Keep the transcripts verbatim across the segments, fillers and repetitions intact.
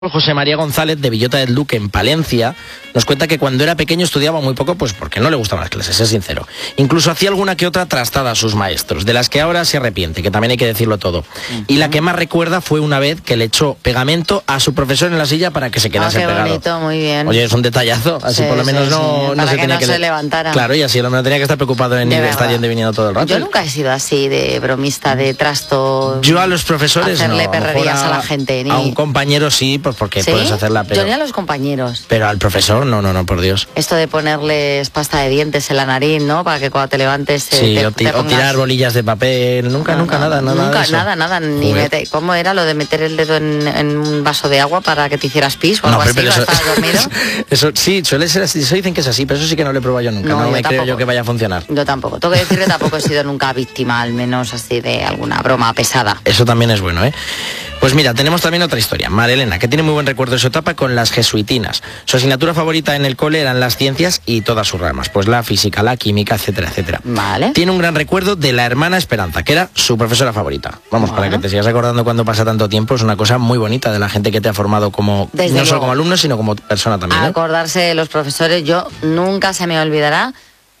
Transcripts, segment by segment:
José María González, de Villota del Duque, en Palencia, nos cuenta que cuando era pequeño estudiaba muy poco, pues porque no le gustaban las clases, es sincero. Incluso hacía alguna que otra trastada a sus maestros, de las que ahora se arrepiente, que también hay que decirlo todo. Uh-huh. Y la que más recuerda fue una vez que le echó pegamento a su profesor en la silla para que se quedase oh, qué pegado. Bonito, muy bien. Oye, es un detallazo, así sí, por lo menos sí, no, sí. no se que tenía no que... se levantara. Claro, y así lo menos tenía que estar preocupado en ir estar yendo y viniendo todo el rato. Yo nunca he sido así de bromista, de trasto. Yo a los profesores hacerle no. perrerías a, a la gente. Ni... A un compañero sí, pues porque ¿Sí? puedes hacerla, pero... Yo ni a los compañeros. Pero al profesor, no, no, no, por Dios. Esto de ponerles pasta de dientes en la nariz, ¿no? Para que cuando te levantes sí, te, o, ti te pongas... o tirar bolillas de papel, nunca, no, nunca, no, nada, nada. Nunca, eso. nada, nada. Ni mete... ¿Cómo era lo de meter el dedo en, en un vaso de agua para que te hicieras pis o algo no, así? Eso, ¿Estabas dormido? Eso sí, suele ser así, eso dicen que es así, pero eso sí que no lo he probado yo nunca, no, no yo me tampoco. creo yo que vaya a funcionar. Yo tampoco, tengo que decir que tampoco he sido nunca víctima, al menos así de alguna broma pesada. Eso también es bueno, ¿eh? Pues mira, tenemos también otra historia. Marilena, que tiene muy buen recuerdo de su etapa con las jesuitinas. Su asignatura favorita en el cole eran las ciencias y todas sus ramas, pues la física, la química, etcétera, etcétera. Vale. Tiene un gran recuerdo de la hermana Esperanza, que era su profesora favorita. Vamos, bueno. para que te sigas acordando cuando pasa tanto tiempo, es una cosa muy bonita de la gente que te ha formado como, Desde no luego. solo como alumno, sino como persona también. ¿eh? Acordarse de los profesores, yo nunca se me olvidará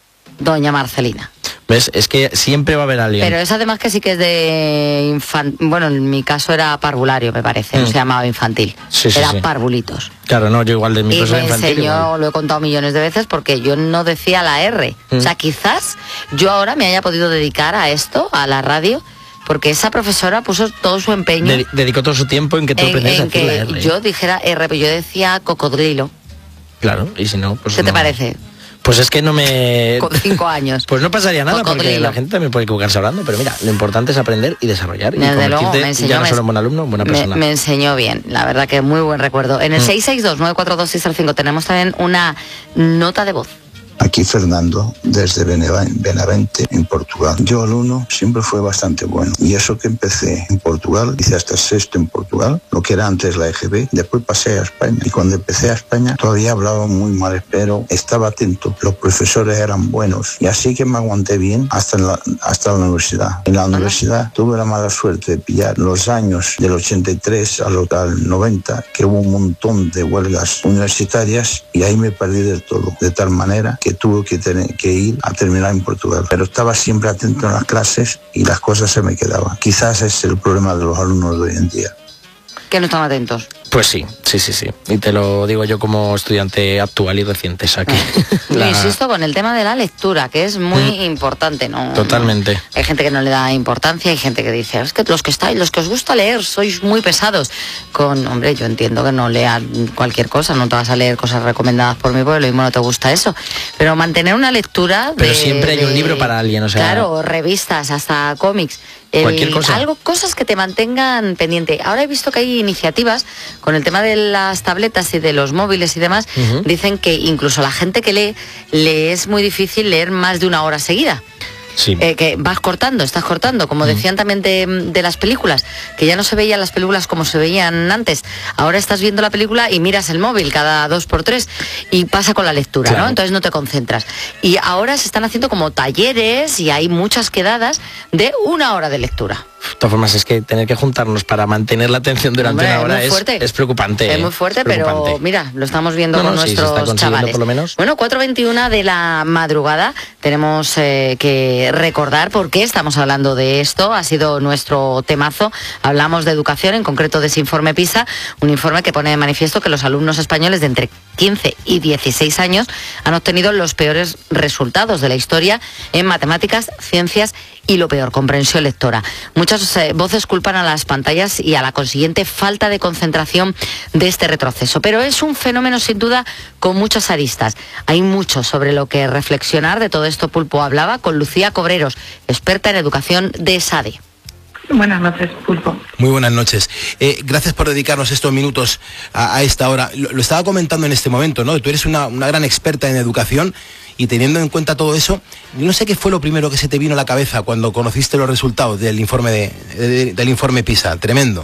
doña Marcelina. ¿Ves? Es que siempre va a haber alguien. Pero es además que sí que es de infantil. Bueno, en mi caso era parvulario, me parece. Mm. No se llamaba infantil. Sí, sí, era sí. parvulitos. Claro, no, yo igual de mi profesor infantil. Y me enseñó, igual. lo he contado millones de veces, porque yo no decía la R. Mm. O sea, quizás yo ahora me haya podido dedicar a esto, a la radio, porque esa profesora puso todo su empeño. De dedicó todo su tiempo en que tú aprendieras a decir la R. Yo dijera R, pero yo decía cocodrilo. Claro, y si no, pues ¿Qué no. te parece? Pues es que no me... Con cinco años. Pues no pasaría nada, Cocodrilo. Porque la gente también puede equivocarse hablando, pero mira, lo importante es aprender y desarrollar. Desde y luego, me enseñó, ya no solo en buen alumno, buena persona. Me, me enseñó bien, la verdad que muy buen recuerdo. En el mm. seis seis dos, nueve cuatro dos, seis cero cinco tenemos también una nota de voz. Aquí Fernando, desde Benavente, en Portugal. Yo alumno siempre fue bastante bueno. Y eso que empecé en Portugal, hice hasta sexto en Portugal, lo que era antes la E G B, después pasé a España. Y cuando empecé a España todavía hablaba muy mal, pero estaba atento. Los profesores eran buenos. Y así que me aguanté bien hasta la, hasta la universidad. En la universidad tuve la mala suerte de pillar los años del ochenta y tres al, al noventa, que hubo un montón de huelgas universitarias, y ahí me perdí del todo. De tal manera que tuve que, tener, que ir a terminar en Portugal. Pero estaba siempre atento en las clases y las cosas se me quedaban. Quizás es el problema de los alumnos de hoy en día. Que no están atentos. Pues sí, sí, sí, sí. Y te lo digo yo como estudiante actual y reciente. Aquí. La... Insisto con el tema de la lectura, que es muy mm. importante, ¿no? Totalmente. No. Hay gente que no le da importancia, hay gente que dice, es que los que estáis, los que os gusta leer, sois muy pesados. Con, hombre, yo entiendo que no lean cualquier cosa, no te vas a leer cosas recomendadas por mí, porque lo mismo no te gusta eso. Pero mantener una lectura. Pero de, siempre hay de, un libro para alguien, o sea. Claro, revistas, hasta cómics. El, Cualquier cosa. Algo, cosas que te mantengan pendiente. Ahora he visto que hay iniciativas con el tema de las tabletas y de los móviles y demás. Uh-huh. Dicen que incluso la gente que lee, le es muy difícil leer más de una hora seguida. Sí. Eh, que vas cortando, estás cortando, como decían también de, de las películas, que ya no se veían las películas como se veían antes. Ahora estás viendo la película y miras el móvil cada dos por tres y pasa con la lectura, claro. ¿no? Entonces no te concentras. Y ahora se están haciendo como talleres y hay muchas quedadas de una hora de lectura. De todas formas, es que tener que juntarnos para mantener la atención durante Hombre, una hora es, es, es preocupante. Es muy fuerte, es preocupante. Pero mira, lo estamos viendo no, con no, nuestros sí, se está chavales. Por lo menos. Bueno, cuatro veintiuno de la madrugada, tenemos eh, que recordar por qué estamos hablando de esto. Ha sido nuestro temazo. Hablamos de educación, en concreto de ese informe PISA, un informe que pone de manifiesto que los alumnos españoles de entre quince y dieciséis años han obtenido los peores resultados de la historia en matemáticas, ciencias y lo peor, comprensión lectora. Muchas eh, voces culpan a las pantallas y a la consiguiente falta de concentración de este retroceso, pero es un fenómeno sin duda con muchas aristas. Hay mucho sobre lo que reflexionar. De todo esto Pulpo hablaba con Lucía Cobreros, experta en educación de SADE. Buenas noches, Pulpo. Muy buenas noches. Eh, gracias por dedicarnos estos minutos a, a esta hora. Lo, lo estaba comentando en este momento, ¿no? Tú eres una, una gran experta en educación y teniendo en cuenta todo eso, yo no sé qué fue lo primero que se te vino a la cabeza cuando conociste los resultados del informe, de, de, del informe PISA. Tremendo.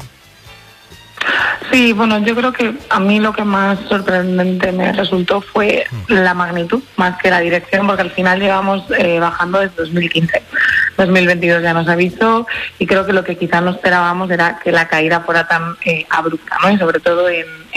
Sí, bueno, yo creo que a mí lo que más sorprendente me resultó fue la magnitud, más que la dirección, porque al final llevamos eh, bajando desde dos mil quince. dos mil veintidós ya nos avisó y creo que lo que quizás no esperábamos era que la caída fuera tan eh, abrupta, ¿no? Y sobre todo en